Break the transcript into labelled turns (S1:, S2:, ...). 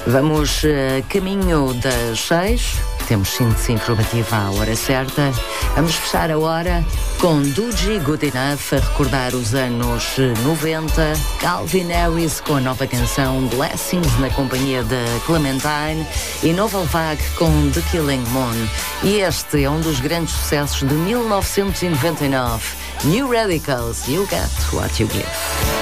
S1: Vamos caminho das 6. Temos síntese informativa à hora certa. Vamos fechar a hora com Doogie Good Enough, a recordar os anos 90. Calvin Harris com a nova canção Blessings na companhia de Clementine. E Novel Vague com The Killing Moon. E este é um dos grandes sucessos de 1999. New Radicals, You Get What You Give.